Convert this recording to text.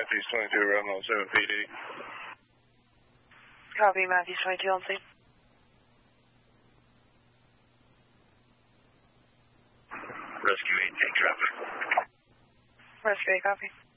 Matthews 22 around on 7 PD. Copy, Matthews 22 on scene. Rescue 8, take traffic. Rescue 8, copy.